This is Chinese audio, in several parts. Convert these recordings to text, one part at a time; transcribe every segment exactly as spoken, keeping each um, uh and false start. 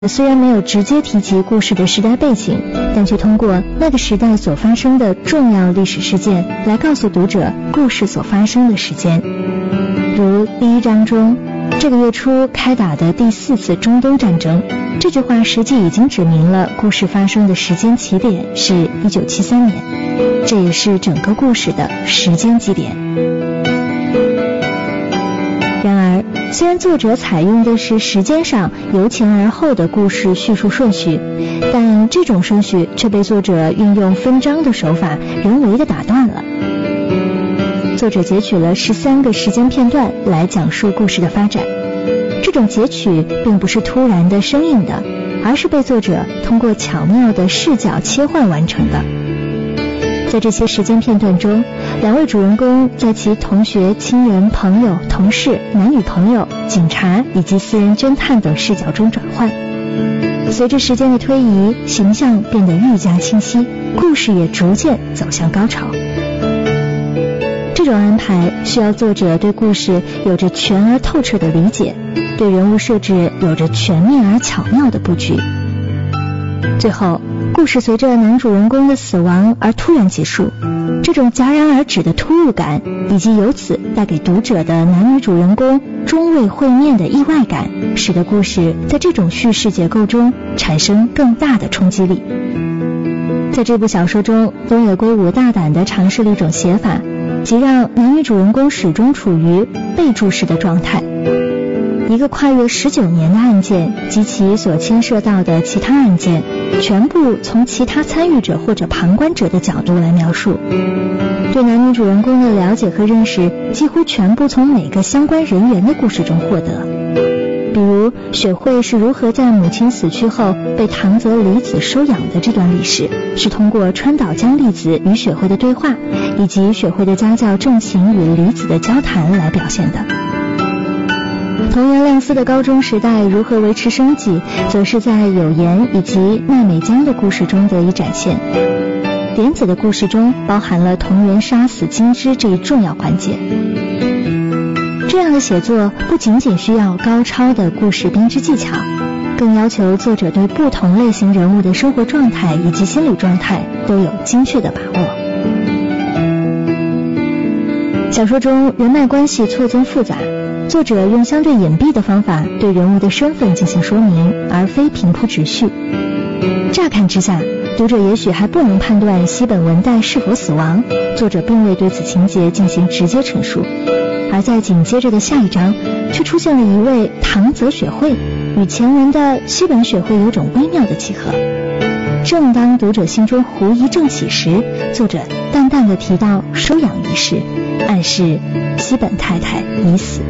虽然没有直接提及故事的时代背景，但却通过那个时代所发生的重要历史事件来告诉读者故事所发生的时间。如第一章中，这个月初开打的第四次中东战争，这句话实际已经指明了故事发生的时间起点是一九七三年，这也是整个故事的时间基点。然而，虽然作者采用的是时间上由前而后的故事叙述顺序，但这种顺序却被作者运用分章的手法人为的打断了。作者截取了十三个时间片段来讲述故事的发展，这种截取并不是突然的生硬的，而是被作者通过巧妙的视角切换完成的。在这些时间片段中，两位主人公在其同学、亲人、朋友、同事、男女朋友、警察以及私人侦探等视角中转换。随着时间的推移，形象变得愈加清晰，故事也逐渐走向高潮。这种安排需要作者对故事有着全而透彻的理解，对人物设置有着全面而巧妙的布局。最后，故事随着男主人公的死亡而突然结束，这种戛然而止的突兀感，以及由此带给读者的男女主人公终未会面的意外感，使得故事在这种叙事结构中产生更大的冲击力。在这部小说中，东野圭吾大胆地尝试了一种写法，即让男女主人公始终处于被注视的状态。一个跨越十九年的案件及其所牵涉到的其他案件，全部从其他参与者或者旁观者的角度来描述。对男女主人公的了解和认识几乎全部从每个相关人员的故事中获得。比如雪惠是如何在母亲死去后被唐泽梨子收养的这段历史，是通过川岛江粒子与雪惠的对话，以及雪惠的家教正行与梨子的交谈来表现的。桐原亮司的高中时代如何维持生计，则是在有言以及奈美江的故事中得以展现。莲子的故事中包含了桐原杀死金枝这一重要环节。这样的写作不仅仅需要高超的故事编织技巧，更要求作者对不同类型人物的生活状态以及心理状态都有精确的把握。小说中人脉关系错综复杂，作者用相对隐蔽的方法对人物的身份进行说明，而非平铺直叙。乍看之下，读者也许还不能判断西本文代是否死亡，作者并未对此情节进行直接陈述。而在紧接着的下一章，却出现了一位唐泽雪惠，与前文的西本雪惠有种微妙的契合。正当读者心中狐疑正起时，作者淡淡地提到收养一事，暗示西本太太已死。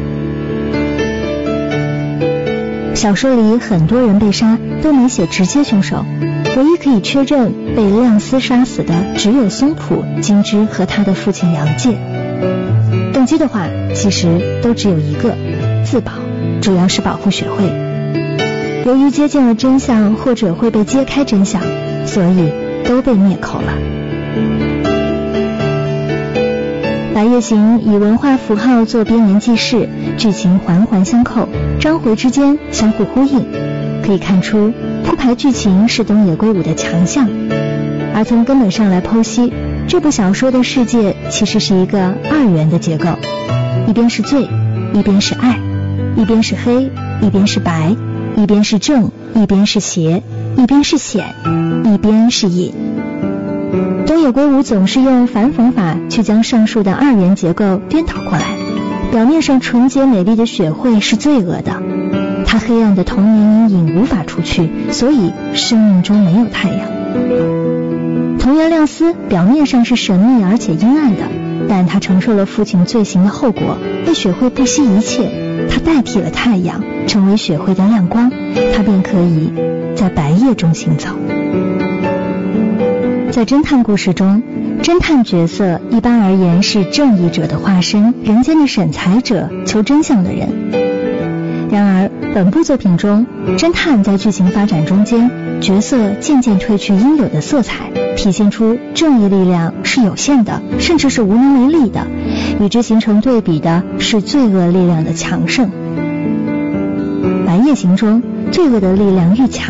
小说里很多人被杀都没写直接凶手，唯一可以确认被亮司杀死的只有松浦、金枝和他的父亲杨介。动机的话其实都只有一个，自保，主要是保护雪惠。由于接近了真相或者会被揭开真相，所以都被灭口了。白夜行以文化符号做编年记事，剧情环环相扣，章回之间相互呼应，可以看出铺排剧情是东野圭吾的强项。而从根本上来剖析，这部小说的世界其实是一个二元的结构，一边是罪，一边是爱，一边是黑，一边是白，一边是正，一边是邪，一边是显，一边是隐。东野圭吾总是用反讽法去将上述的二元结构颠倒过来。表面上纯洁美丽的雪惠是罪恶的，她黑暗的童年阴影无法除去，所以生命中没有太阳。桐原亮司表面上是神秘而且阴暗的，但他承受了父亲罪行的后果，为雪惠不惜一切，他代替了太阳，成为雪惠的亮光，他便可以在白夜中行走。在侦探故事中，侦探角色一般而言是正义者的化身，人间的审裁者，求真相的人。然而本部作品中，侦探在剧情发展中间，角色渐渐褪去应有的色彩，体现出正义力量是有限的，甚至是无能为力的，与之形成对比的是罪恶力量的强盛。白夜行中， 罪恶的力量愈强，